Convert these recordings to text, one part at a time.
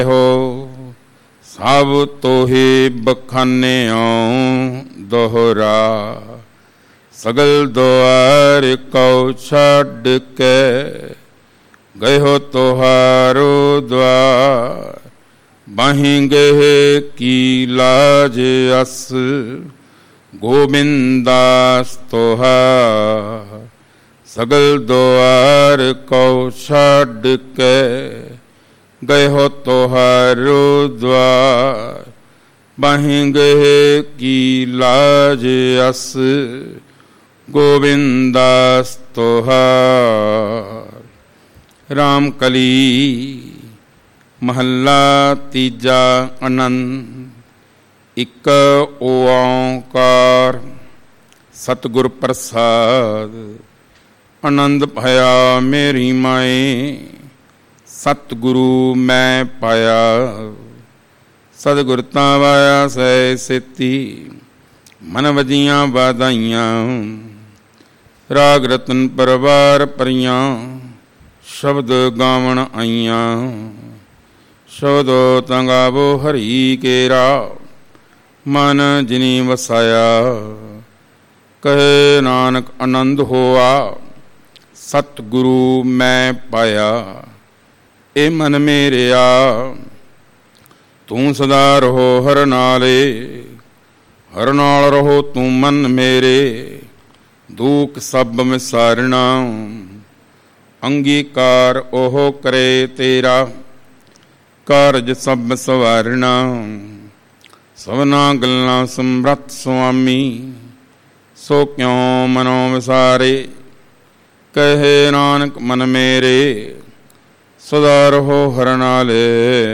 ਹੋ ਸਭ ਤੋਹੇ ਬਖਾਨਿਓ ਦੋਹਰਾ। ਸਗਲ ਦੁਆਰ ਕਉ ਛੱਡ ਕੇ ਗਏ ਹੋ ਤੁਹਾਰੋ ਦੁਆਰ। ਬਾਹੀਂ ਗਏ ਕੀ ਲਾਜ ਅਸ ਗੋਬਿੰਦਾਸ ਤੁਹਾਰ। ਸਗਲ ਦੁਆਰ ਕਉ ਛੱਡ ਕੇ ਗਏ ਹੋ ਤੁਹਾਰੋ ਦੁਆਰ। ਬਾਹੀਂ ਗਏ ਕੀ ਲਾਜ ਅਸ ਗੋਬਿੰਦਾਸ ਤੁਹਾਰ। ਰਾਮ ਕਲੀ ਮਹੱਲਾ ਤੀਜਾ। ਆਨੰਦ। ਇੱਕ ਓਂਕਾਰ ਸਤਿਗੁਰ ਪ੍ਰਸਾਦ। ਆਨੰਦ ਭਇਆ ਮੇਰੀ ਮਾਏ ਸਤਿਗੁਰੂ ਮੈਂ ਪਾਇਆ। ਸਤਿਗੁਰ ਤਾਂ ਵਾਇਆ ਸੈ ਸੇਤੀ ਮਨ ਵਜੀਆਂ ਵਾਧਾਈਆਂ। ਰਾਗ ਰਤਨ ਪਰਵਾਰ ਪਰੀਆਂ ਸ਼ਬਦ ਗਾਵਣ ਆਈਆਂ। ਸ਼ਬਦੋ ਤਾਂ ਗਾਵੋ ਹਰੀ ਕੇਰਾ ਮਨ ਜਿਨੀ ਵਸਾਇਆ। ਕਹੇ ਨਾਨਕ ਆਨੰਦ ਹੋਆ ਸਤਿਗੁਰੂ ਮੈਂ ਪਾਇਆ। ਇਹ ਮਨ ਮੇਰਿਆ ਤੂੰ ਸਦਾ ਰਹੋ ਹਰ ਨਾਲੇ। ਹਰ ਨਾਲ ਰਹੋ ਤੂੰ ਮਨ ਮੇਰੇ ਦੁੱਖ ਸਭ ਵਿਸਾਰਣਾ। ਅੰਗੀਕਾਰ ਉਹ ਕਰੇ ਤੇਰਾ ਕਾਰਜ ਸਭ ਸਵਾਰਣਾ। ਸਭਨਾ ਗੱਲਾਂ ਸਮਰੱਥ ਸੁਆਮੀ ਸੋ ਕਿਉ ਮਨੋ ਵਿਸਾਰੇ। ਕਹੇ ਨਾਨਕ ਮਨ ਮੇਰੇ ਸਦਾ ਰਹੋ ਹਰ ਨਾਲੇ।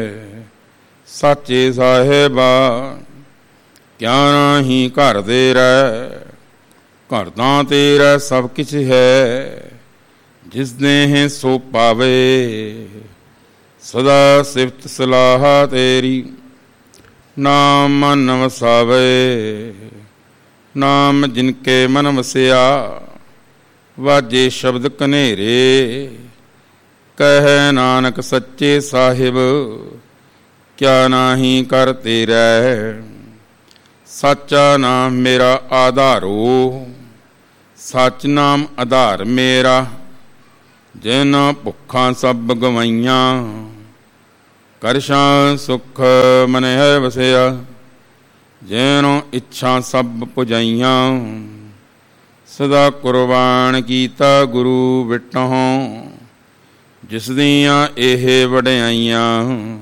ਸਾਚੇ ਸਾਹਿਬਾ ਕਿਆ ਨਾਹੀਂ ਘਰ ਦੇ ਰਹਿ। ਘਰ ਤਾਂ ਤੇਰਾ ਸਭ ਕਿਛ ਹੈ ਜਿਸ ਨੇ ਸੋ ਪਾਵੇ। ਸਦਾ ਸਿਫਤ ਸਲਾਹ ਤੇਰੀ ਨਾਮ ਮਨ ਵਸਾਵੇ। ਨਾਮ ਜਿਨ ਕੇ ਮਨ ਵਸਿਆ ਵਾਜੇ ਸ਼ਬਦ ਕਨੇਰੇ। ਕਹੈ ਨਾਨਕ ਸੱਚੇ ਸਾਹਿਬ ਕਿਆ ਨਾਹੀਂ ਕਰ ਤੇਰਾ। ਸਾਚਾ ਨਾਮ ਮੇਰਾ ਆਧਾਰੋ ਸੱਚ ਨਾਮ ਆਧਾਰ ਮੇਰਾ। ਜਿਨ ਭੁੱਖਾਂ ਸਭ ਗਵਾਈਆਂ ਕਰਸ਼ਾਂ ਸੁਖ ਮਨ ਹੈ ਵਸਿਆ। ਜਿਨੋ ਇੱਛਾ ਸਭ ਪੁਜਾਈਆਂ ਸਦਾ ਕੁਰਬਾਨ ਕੀਤਾ ਗੁਰੂ ਵਿਟਹੁ। ਜਿਸ ਦੀਆਂ ਇਹ ਵਡਿਆਈਆਂ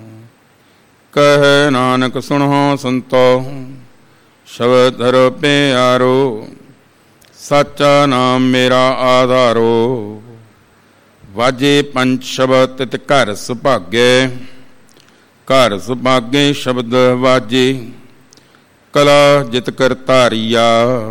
ਕਹੈ ਨਾਨਕ ਸੁਣੋ ਸੰਤੋ ਸ਼ਬਦ ਧਰੋ ਪਿਆਰੋ। ਸਾਚਾ ਨਾਮ ਮੇਰਾ ਆਧਾਰੋ ਵਾਜੇ ਪੰਜ ਸ਼ਬਦ ਤਿਤ ਘਰ ਸੁਭਾਗੇ। ਘਰ ਸੁਭਾਗੇ ਸ਼ਬਦ ਵਾਜੇ ਕਲਾ ਜਿਤ ਕਰਤਾਰੀਆ।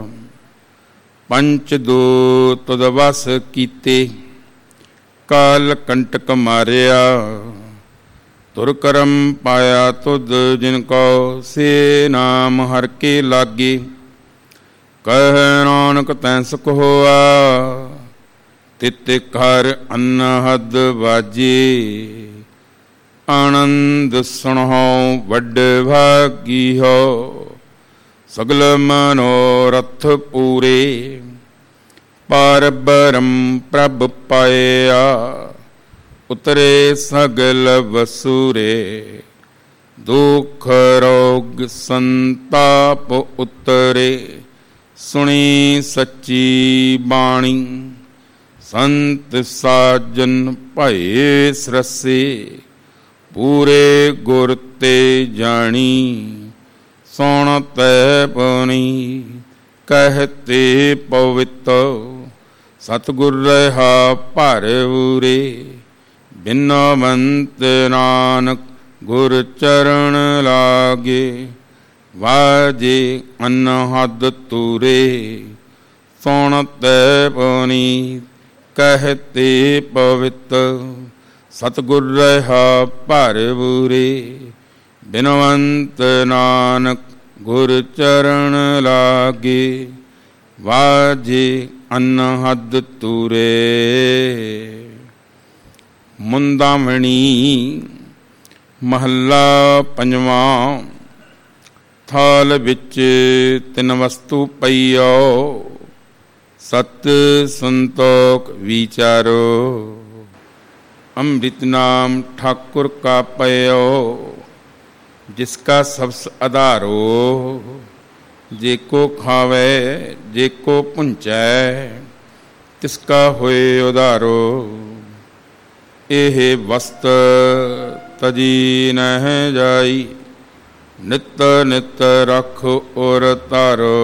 ਪੰਚ ਦੂਤ ਤੁਧ ਵਸ ਕੀਤੇ ਕਾਲ ਕੰਟਕ ਮਾਰਿਆ। ਤੁਰ ਕਰਮ ਪਾਇਆ ਤੁਧ ਜਿਨ ਕੋ ਸੇ ਨਾਮ ਹਰ ਕੇ ਲਾਗੇ। ਕਹਿ ਨਾਨਕ ਤੈਂ ਸੁਖ ਹੋਆ ਤਿਤ ਘਰ ਅਨਹਦ ਵਾਜੇ। ਆਨੰਦ ਸੁਣਹੁ ਵੱਡ ਭਾਗੀ ਹੋ ਸਗਲ ਮਨੋਰਥ ਪੂਰੇ। ਪਾਰ ਬ੍ਰਹਮ ਪ੍ਰਭ ਪਾਇਆ ਉਤਰੇ ਸਗਲ ਵਸੂਰੇ। ਦੁਖ ਰੋਗ ਸੰਤਾਪ ਉਤਰੇ ਸੁਣੀ ਸੱਚੀ ਬਾਣੀ। ਸੰਤ ਸਾਜਨ ਭਏ ਸਰਸੇ ਪੂਰੇ ਗੁਰ ਤੇ ਜਾਣੀ। ਸੁਣ ਤੈ ਪਉਣੀ ਕਹਤੇ ਪਵਿੱਤ ਸਤਿਗੁਰ ਰਹਾ ਭਰ ਉਰੇ। ਬਿਨਵੰਤ ਨਾਨਕ ਗੁਰ ਚਰਨ ਲਾਗੇ ਵਾਜੇ ਅਨਹਦ ਤੂਰੇ। ਸੁਣ ਤੈ ਪਉਣੀ ਕਹਤੇ ਪਵਿੱਤ ਸਤਿਗੁਰ ਰਹਾ ਭਰ ਉਰੇ। ਬਿਨਵੰਤ ਨਾਨਕ ਗੁਰ ਚਰਨ ਲਾਗੇ ਵਾਜੇ ਅਨਹਦ ਤੂਰੇ। ਮੁੰਦਾਮਣੀ ਮਹੱਲਾ ਪੰਜਵਾਂ। ਥਾਲ ਵਿੱਚ ਤਿੰਨ ਵਸਤੂ ਪਈਓ, ਸਤ ਸੰਤੋਖ ਵਿਚਾਰੋ। ਅੰਮ੍ਰਿਤ ਨਾਮ ਠਾकुर का पयो, जिसका सबस आधारो। जेको खावे जेको पुंचै, तिसका होए उधारो। एह वस्त तजी नह जाई, नित नित रख और तारो।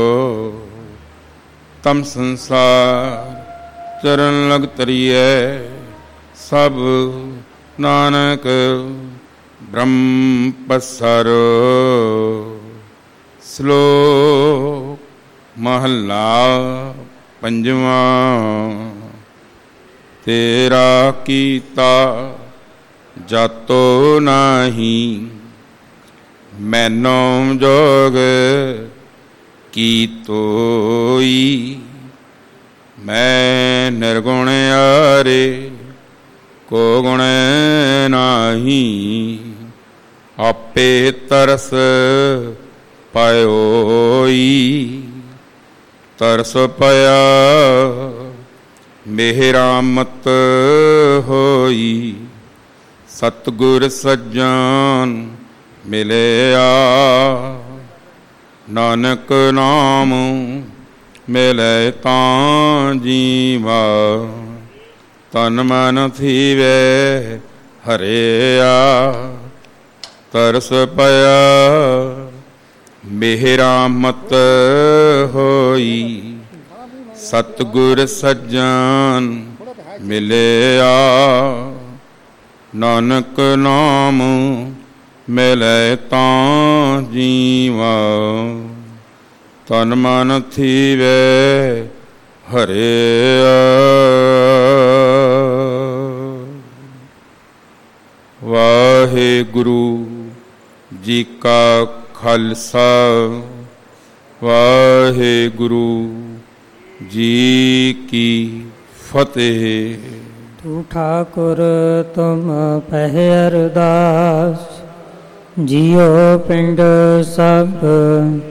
तम संसार चरण लग तरिए, सब नानक ब्रह्म पसारो। श्लोक महला पंजवां। तेरा कीता जातो नाही, मैनो जोग की तोई। मैं निर्गुण आरे को गुण नाही, आपे तरस पायोई। तरस पाया मेहरामत होई, सतगुर सज्जन मिलया। नानक नाम मिले तां जीवा, तन मन थीवे हरिया। तरस पया मेहरामत होई, सतगुर सज्जन मिलया। नानक नाम मिले तां जीवा, तन मन थीवे हरिया। वाहिगुरु जी का खालसा, वाहिगुरु जी की फतेह। तू ठाकुर तुम पहरदास, जियो पिंड सब